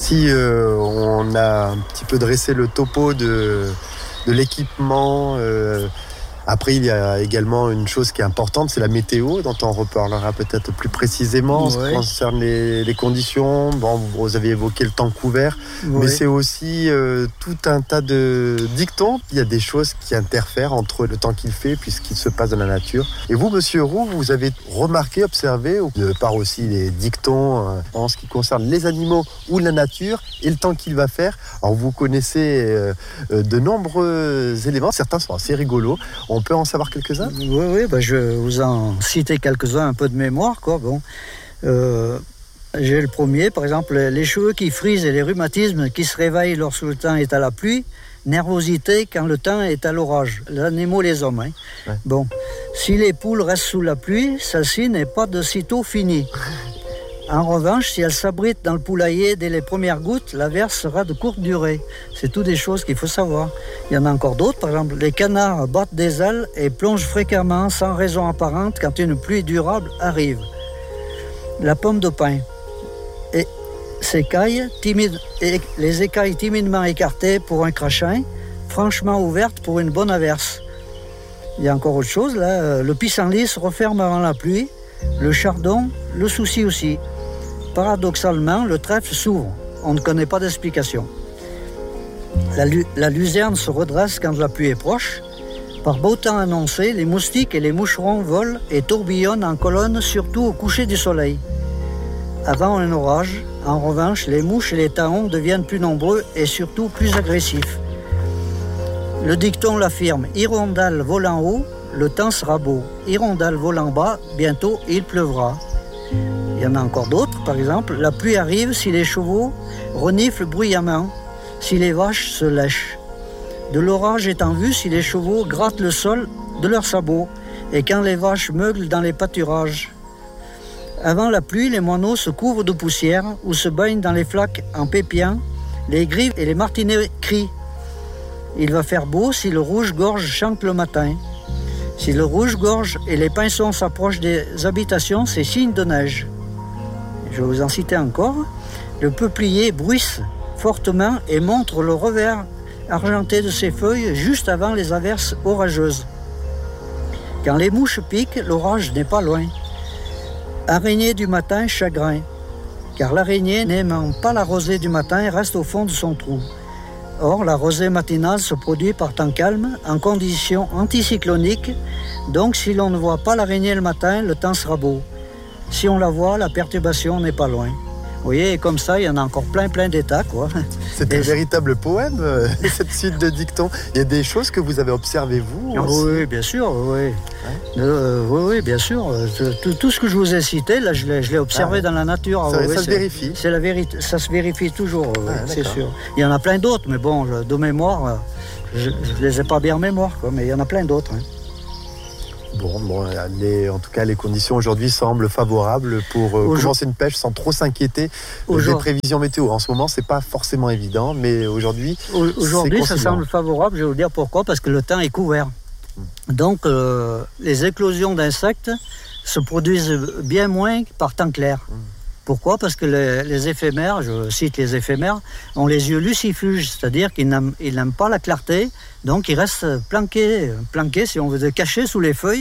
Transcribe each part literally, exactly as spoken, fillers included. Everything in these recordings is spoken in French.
Si euh, on a un petit peu dressé le topo de, de l'équipement, euh, après il y a également une chose qui est importante, c'est la météo, dont on reparlera peut-être plus précisément en ce qui concerne les, les conditions. Bon, vous avez évoqué le temps couvert, oui. mais c'est aussi euh, tout un tas de dictons. Il y a des choses qui interfèrent entre le temps qu'il fait puis ce qui se passe dans la nature. Et vous, Monsieur Roux, vous avez remarqué, observé, de par aussi les dictons euh, en ce qui concerne les animaux ou la nature et le temps qu'il va faire. Alors vous connaissez euh, de nombreux éléments, certains sont assez rigolos. On peut en savoir quelques-uns ? Oui, oui, bah je vais vous en citer quelques-uns un peu de mémoire, quoi. Bon, euh, j'ai le premier, par exemple, les cheveux qui frisent et les rhumatismes qui se réveillent lorsque le temps est à la pluie, nervosité quand le temps est à l'orage. Les animaux, les hommes. Hein. Ouais. Bon, si les poules restent sous la pluie, celle-ci n'est pas de sitôt finie. En revanche, si elle s'abrite dans le poulailler dès les premières gouttes, l'averse sera de courte durée. C'est tout des choses qu'il faut savoir. Il y en a encore d'autres, par exemple, les canards battent des ailes et plongent fréquemment sans raison apparente quand une pluie durable arrive. La pomme de pin. Et s'écaille, timide, et les écailles timidement écartées pour un crachin, franchement ouvertes pour une bonne averse. Il y a encore autre chose, là. Le pissenlit se referme avant la pluie, le chardon, le souci aussi. Paradoxalement, le trèfle s'ouvre. On ne connaît pas d'explication. La, lu- la luzerne se redresse quand la pluie est proche. Par beau temps annoncé, les moustiques et les moucherons volent et tourbillonnent en colonne, surtout au coucher du soleil. Avant un orage, en revanche, les mouches et les taons deviennent plus nombreux et surtout plus agressifs. Le dicton l'affirme, hirondelle volant haut, le temps sera beau. Hirondelle volant bas, bientôt il pleuvra. Il y en a encore d'autres, par exemple, la pluie arrive si les chevaux reniflent bruyamment, si les vaches se lèchent. De l'orage est en vue si les chevaux grattent le sol de leurs sabots et quand les vaches meuglent dans les pâturages. Avant la pluie, les moineaux se couvrent de poussière ou se baignent dans les flaques en pépiant, les grives et les martinets crient. Il va faire beau si le rouge-gorge chante le matin. Si le rouge-gorge et les pinsons s'approchent des habitations, c'est signe de neige. Je vais vous en citer encore. Le peuplier bruisse fortement et montre le revers argenté de ses feuilles juste avant les averses orageuses. Quand les mouches piquent, l'orage n'est pas loin. Araignée du matin, chagrin. Car l'araignée, n'aimant pas la rosée du matin, reste au fond de son trou. Or, la rosée matinale se produit par temps calme, en conditions anticycloniques. Donc, si l'on ne voit pas l'araignée le matin, le temps sera beau. Si on la voit, la perturbation n'est pas loin. Vous voyez, et comme ça, il y en a encore plein, plein d'états, quoi. C'est et un véritable poème, euh, cette suite de dictons. Il y a des choses que vous avez observées, vous aussi. Oui, bien sûr, oui. Ouais. Euh, oui, oui, bien sûr. Tout, tout ce que je vous ai cité, là, je l'ai, je l'ai observé ah, ouais. dans la nature. Ça, oui, ça c'est, se vérifie. C'est la vérité, ça se vérifie toujours, oui, ah, c'est d'accord. sûr. Il y en a plein d'autres, mais bon, de mémoire, je ne les ai pas bien en mémoire, quoi, mais il y en a plein d'autres. Hein. Bon, bon les, en tout cas, les conditions aujourd'hui semblent favorables pour euh, commencer une pêche sans trop s'inquiéter des prévisions météo. En ce moment, c'est pas forcément évident, mais aujourd'hui, aujourd'hui, c'est ça semble favorable. Je vais vous dire pourquoi, parce que le temps est couvert. Mmh. Donc, euh, les éclosions d'insectes se produisent bien moins par temps clair. Mmh. Pourquoi ? Parce que les, les éphémères, je cite les éphémères, ont les yeux lucifuges, c'est-à-dire qu'ils n'aiment, ils n'aiment pas la clarté, donc ils restent planqués, planqués, si on veut, cachés sous les feuilles.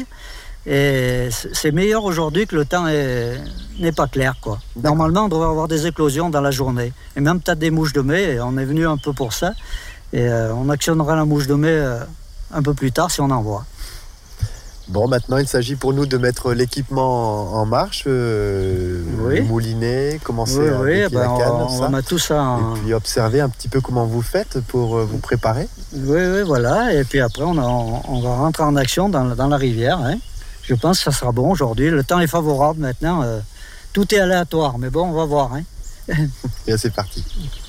Et c'est meilleur aujourd'hui que le temps est, n'est pas clair, quoi. Normalement, on devrait avoir des éclosions dans la journée, et même peut-être des mouches de mai, on est venu un peu pour ça, et euh, on actionnera la mouche de mai euh, un peu plus tard si on en voit. Bon, maintenant, il s'agit pour nous de mettre l'équipement en marche, euh, oui. mouliner, commencer oui, à oui, dépiler ben la canne, on, on va mettre tout ça en... et puis observer un petit peu comment vous faites pour euh, vous préparer. Oui, oui, voilà, et puis après, on, a, on va rentrer en action dans, dans la rivière. Hein. Je pense que ça sera bon aujourd'hui. Le temps est favorable maintenant. Euh, tout est aléatoire, mais bon, on va voir. Hein. Et c'est parti.